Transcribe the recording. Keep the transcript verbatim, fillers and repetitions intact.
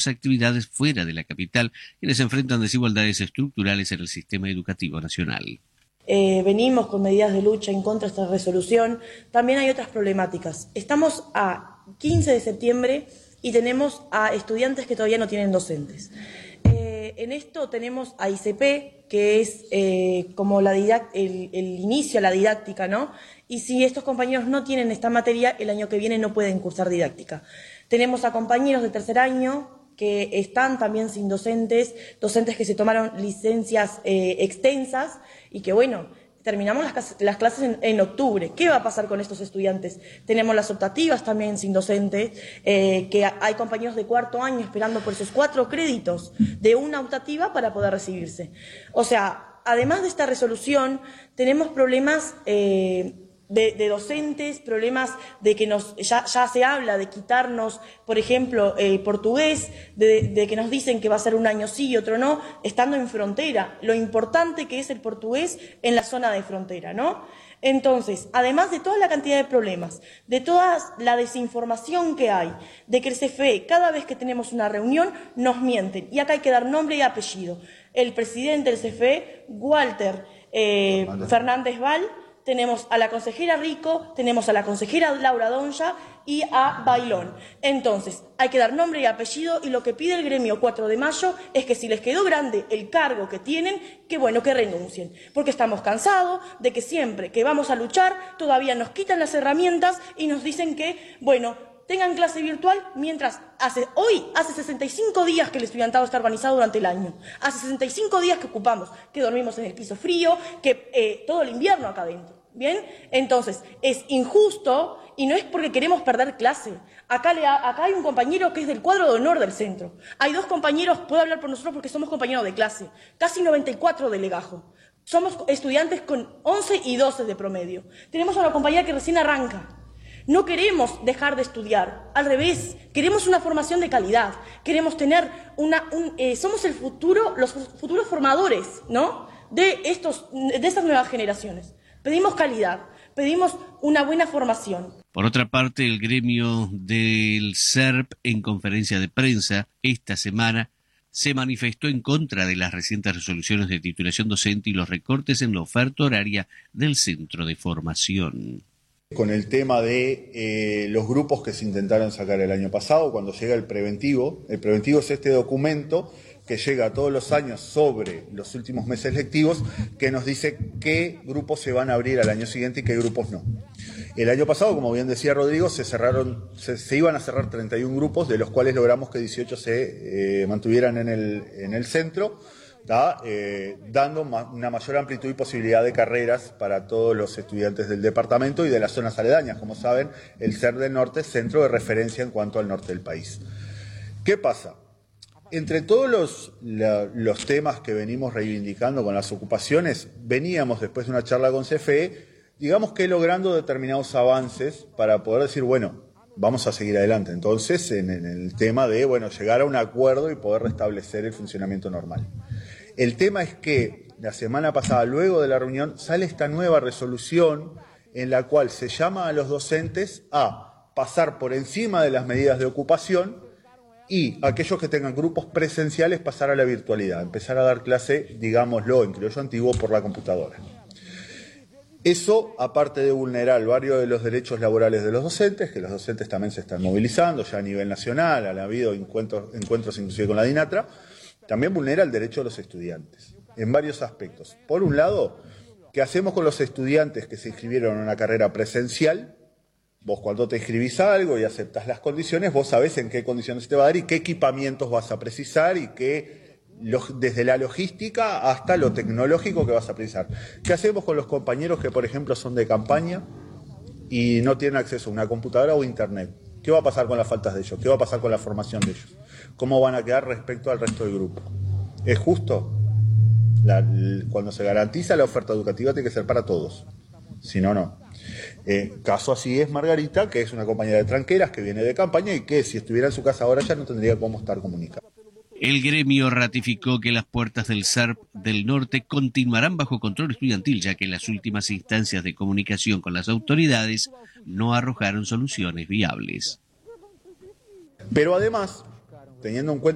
otras actividades fuera de la capital, quienes enfrentan desigualdades estructurales en el sistema educativo nacional. Eh, venimos con medidas de lucha en contra de esta resolución. También hay otras problemáticas. Estamos a quince de septiembre y tenemos a estudiantes que todavía no tienen docentes. Eh, en esto tenemos a I C P, que es eh, como la didact- el, el inicio a la didáctica, ¿no? Y si estos compañeros no tienen esta materia, el año que viene no pueden cursar didáctica. Tenemos a compañeros de tercer año que están también sin docentes, docentes que se tomaron licencias eh, extensas y que, bueno, terminamos las, las clases en, en octubre. ¿Qué va a pasar con estos estudiantes? Tenemos las optativas también sin docentes, eh, que hay compañeros de cuarto año esperando por esos cuatro créditos de una optativa para poder recibirse. O sea, además de esta resolución, tenemos problemas eh, De, de docentes, problemas de que nos ya, ya se habla de quitarnos, por ejemplo, el portugués, de, de que nos dicen que va a ser un año sí y otro no, estando en frontera, lo importante que es el portugués en la zona de frontera, ¿no? Entonces, además de toda la cantidad de problemas, de toda la desinformación que hay, de que el C F E, cada vez que tenemos una reunión, nos mienten, y acá hay que dar nombre y apellido. El presidente del C F E, Walter eh, Fernández Val, tenemos a la consejera Rico, tenemos a la consejera Laura Donja y a Bailón. Entonces, hay que dar nombre y apellido, y lo que pide el gremio cuatro de mayo es que si les quedó grande el cargo que tienen, que bueno, que renuncien. Porque estamos cansados de que siempre que vamos a luchar, todavía nos quitan las herramientas y nos dicen que, bueno, tengan clase virtual, mientras hace, hoy hace sesenta y cinco días que el estudiantado está organizado durante el año. Hace sesenta y cinco días que ocupamos, que dormimos en el piso frío, que eh, todo el invierno acá adentro. ¿Bien? Entonces, es injusto y no es porque queremos perder clase. Acá, le ha, acá hay un compañero que es del cuadro de honor del centro. Hay dos compañeros, puedo hablar por nosotros porque somos compañeros de clase, casi noventa y cuatro de legajo. Somos estudiantes con once y doce de promedio. Tenemos a una compañera que recién arranca. No queremos dejar de estudiar, al revés, queremos una formación de calidad, queremos tener una... Un, eh, somos el futuro, los futuros formadores, ¿no?, de, estos, de estas nuevas generaciones. Pedimos calidad, pedimos una buena formación. Por otra parte, el gremio del S E R P, en conferencia de prensa esta semana, se manifestó en contra de las recientes resoluciones de titulación docente y los recortes en la oferta horaria del centro de formación. Con el tema de eh, los grupos que se intentaron sacar el año pasado, cuando llega el preventivo. El preventivo es este documento que llega todos los años sobre los últimos meses lectivos, que nos dice qué grupos se van a abrir al año siguiente y qué grupos no. El año pasado, como bien decía Rodrigo, se cerraron, se, se iban a cerrar treinta y un grupos, de los cuales logramos que dieciocho se eh, mantuvieran en el, en el centro, ¿tá? Eh, dando ma una mayor amplitud y posibilidad de carreras para todos los estudiantes del departamento y de las zonas aledañas. Como saben, el C E R del Norte es centro de referencia en cuanto al norte del país. ¿Qué pasa? Entre todos los, la, los temas que venimos reivindicando con las ocupaciones, veníamos después de una charla con C F E, digamos que logrando determinados avances para poder decir, bueno, vamos a seguir adelante. Entonces, en, en el tema de, bueno, llegar a un acuerdo y poder restablecer el funcionamiento normal. El tema es que la semana pasada, luego de la reunión, sale esta nueva resolución en la cual se llama a los docentes a pasar por encima de las medidas de ocupación y aquellos que tengan grupos presenciales pasar a la virtualidad, empezar a dar clase, digámoslo, en criollo antiguo, por la computadora. Eso, aparte de vulnerar varios de los derechos laborales de los docentes, que los docentes también se están movilizando ya a nivel nacional, han habido encuentros, encuentros inclusive con la DINATRA, también vulnera el derecho de los estudiantes, en varios aspectos. Por un lado, ¿qué hacemos con los estudiantes que se inscribieron en una carrera presencial? Vos cuando te inscribís a algo y aceptás las condiciones, vos sabés en qué condiciones te va a dar y qué equipamientos vas a precisar y qué, desde la logística hasta lo tecnológico que vas a precisar. ¿Qué hacemos con los compañeros que, por ejemplo, son de campaña y no tienen acceso a una computadora o internet? ¿Qué va a pasar con las faltas de ellos? ¿Qué va a pasar con la formación de ellos? ¿Cómo van a quedar respecto al resto del grupo? ¿Es justo? La, cuando se garantiza la oferta educativa tiene que ser para todos, si no, no. Eh, caso así es Margarita, que es una compañera de tranqueras que viene de campaña y que si estuviera en su casa ahora ya no tendría cómo estar comunicada. El gremio ratificó que las puertas del S E R P del Norte continuarán bajo control estudiantil, ya que las últimas instancias de comunicación con las autoridades no arrojaron soluciones viables. Pero además, teniendo en cuenta